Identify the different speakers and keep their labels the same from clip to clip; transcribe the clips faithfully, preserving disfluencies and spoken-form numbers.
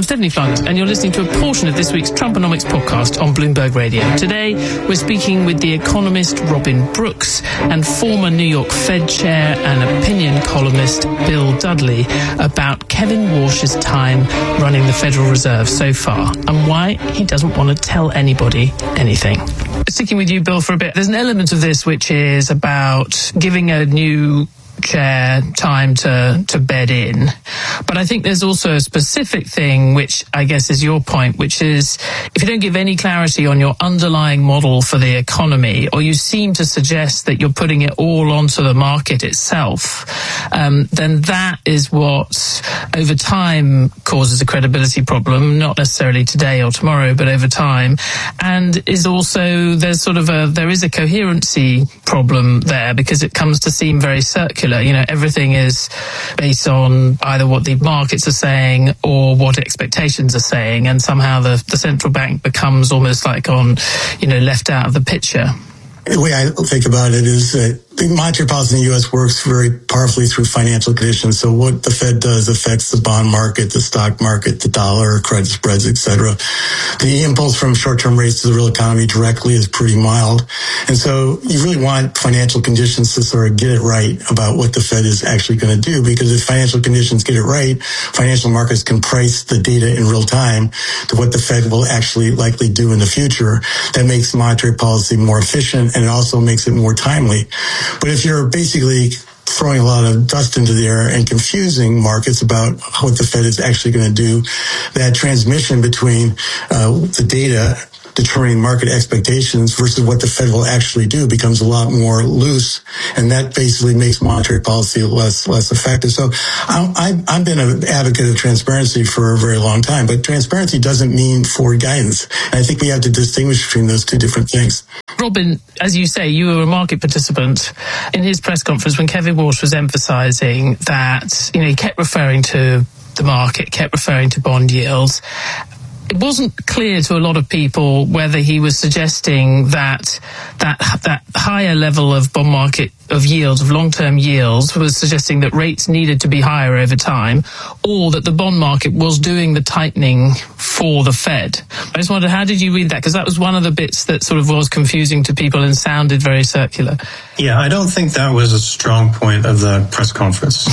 Speaker 1: I'm Stephanie Flanders, and you're listening to a portion of this week's Trumponomics podcast on Bloomberg Radio. Today, we're speaking with the economist Robin Brooks and former New York Fed chair and opinion columnist Bill Dudley about Kevin Warsh's time running the Federal Reserve so far and why he doesn't want to tell anybody anything. Sticking with you, Bill, for a bit, there's an element of this which is about giving a new chair time to, to bed in. But I think there's also a specific thing, which I guess is your point, which is if you don't give any clarity on your underlying model for the economy, or you seem to suggest that you're putting it all onto the market itself, um, then that is what over time causes a credibility problem, not necessarily today or tomorrow, but over time. And is also, there's sort of a, there is a coherency problem there because it comes to seem very circular. You know, everything is based on either what the markets are saying or what expectations are saying, and somehow the, the central bank becomes almost like on, you know, left out of the picture.
Speaker 2: The way I think about it is that the monetary policy in the U S works very powerfully through financial conditions. So what the Fed does affects the bond market, the stock market, the dollar, credit spreads, et cetera. The impulse from short-term rates to the real economy directly is pretty mild. And so you really want financial conditions to sort of get it right about what the Fed is actually going to do, because if financial conditions get it right, financial markets can price the data in real time to what the Fed will actually likely do in the future. That makes monetary policy more efficient, and it also makes it more timely. But if you're basically throwing a lot of dust into the air and confusing markets about what the Fed is actually going to do, that transmission between uh, the data determining market expectations versus what the Fed will actually do becomes a lot more loose, and that basically makes monetary policy less less effective. So I, I've been an advocate of transparency for a very long time, but transparency doesn't mean forward guidance. And I think we have to distinguish between those two different things.
Speaker 1: Robin, as you say, you were a market participant in his press conference when Kevin Warsh was emphasising that, you know, he kept referring to the market, kept referring to bond yields. It wasn't clear to a lot of people whether he was suggesting that that that higher level of bond market of yields, of long-term yields, was suggesting that rates needed to be higher over time, or that the bond market was doing the tightening for the Fed. I just wondered, how did you read that? Because that was one of the bits that sort of was confusing to people and sounded very circular.
Speaker 3: Yeah, I don't think that was a strong point of the press conference.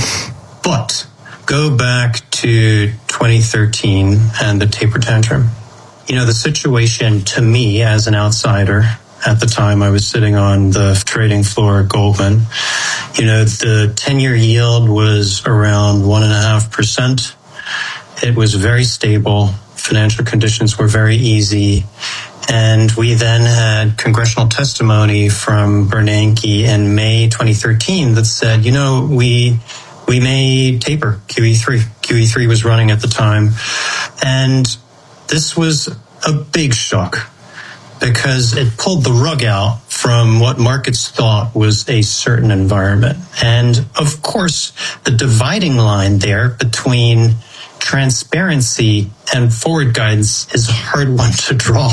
Speaker 3: But go back to twenty thirteen and the taper tantrum. You know, the situation to me as an outsider, at the time I was sitting on the trading floor at Goldman, you know, the ten-year yield was around one point five percent. It was very stable. Financial conditions were very easy. And we then had congressional testimony from Bernanke in May twenty thirteen that said, you know, we... We may taper Q E three. Q E three was running at the time. And this was a big shock because it pulled the rug out from what markets thought was a certain environment. And of course, the dividing line there between transparency and forward guidance is a hard one to draw.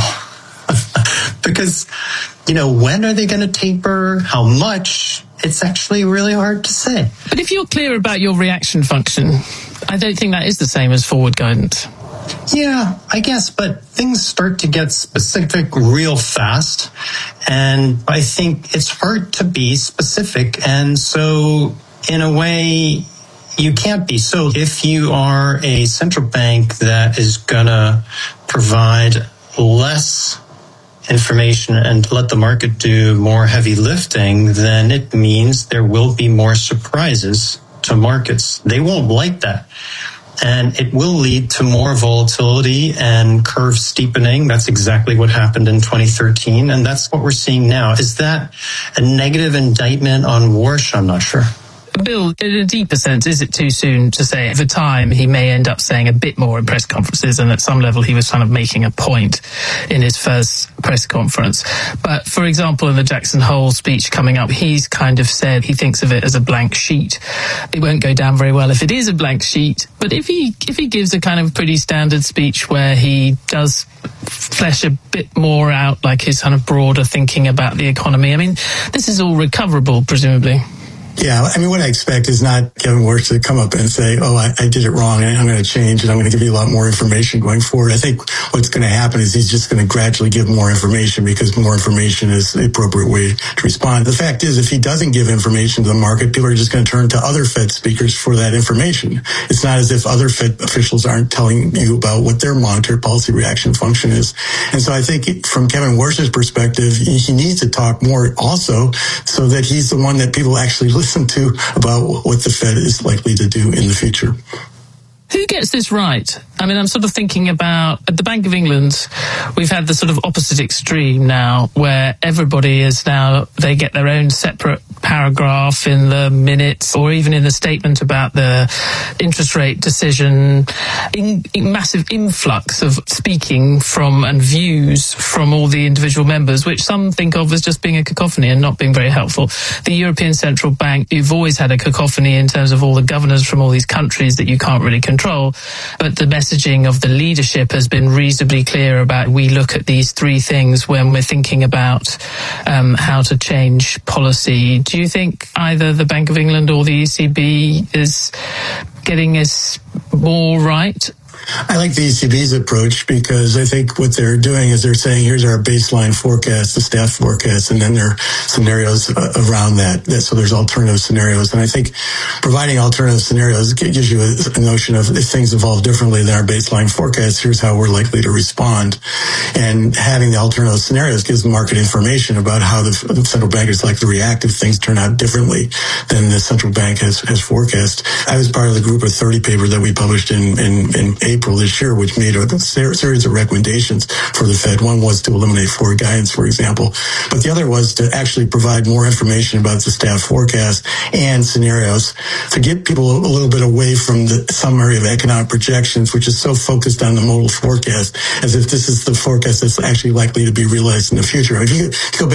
Speaker 3: Because, you know, when are they going to taper? How much? It's actually really hard to say.
Speaker 1: But if you're clear about your reaction function, I don't think that is the same as forward guidance.
Speaker 3: Yeah, I guess, but things start to get specific real fast, and I think it's hard to be specific, and so in a way, you can't be. So if you are a central bank that is going to provide less information and let the market do more heavy lifting, then it means there will be more surprises to markets. They won't like that. And it will lead to more volatility and curve steepening. That's exactly what happened in twenty thirteen. And that's what we're seeing now. Is that a negative indictment on Warsh? I'm not sure.
Speaker 1: Bill, in a deeper sense, is it too soon to say? Over time, he may end up saying a bit more in press conferences, and at some level he was kind of making a point in his first press conference. But, for example, in the Jackson Hole speech coming up, he's kind of said he thinks of it as a blank sheet. It won't go down very well if it is a blank sheet, but if he if he gives a kind of pretty standard speech where he does flesh a bit more out, like his kind of broader thinking about the economy, I mean, this is all recoverable, presumably.
Speaker 2: Yeah, I mean, what I expect is not Kevin Warsh to come up and say, oh, I, I did it wrong, and I'm going to change, and I'm going to give you a lot more information going forward. I think what's going to happen is he's just going to gradually give more information, because more information is the appropriate way to respond. The fact is, if he doesn't give information to the market, people are just going to turn to other Fed speakers for that information. It's not as if other Fed officials aren't telling you about what their monetary policy reaction function is. And so I think from Kevin Warsh's perspective, he needs to talk more also, so that he's the one that people actually listen to about what the Fed is likely to do in the future.
Speaker 1: Who gets this right? I mean, I'm sort of thinking about at the Bank of England, we've had the sort of opposite extreme now, where everybody is now, they get their own separate paragraph in the minutes or even in the statement about the interest rate decision, in, in massive influx of speaking from and views from all the individual members, which some think of as just being a cacophony and not being very helpful. The European Central Bank, you've always had a cacophony in terms of all the governors from all these countries that you can't really control. Control, but the messaging of the leadership has been reasonably clear about we look at these three things when we're thinking about um, how to change policy. Do you think either the Bank of England or the E C B is getting this more right?
Speaker 2: I like the E C B's approach, because I think what they're doing is they're saying, here's our baseline forecast, the staff forecast, and then there are scenarios uh, around that. So there's alternative scenarios. And I think providing alternative scenarios gives you a, a notion of, if things evolve differently than our baseline forecast, here's how we're likely to respond. And having the alternative scenarios gives the market information about how the, the central bank is likely to react if things turn out differently than the central bank has, has forecast. I was part of the group of thirty paper that we published in, in, in April this year, which made a series of recommendations for the Fed. One was to eliminate forward guidance, for example, but the other was to actually provide more information about the staff forecast and scenarios to get people a little bit away from the summary of economic projections, which is so focused on the modal forecast, as if this is the forecast that's actually likely to be realized in the future. If you go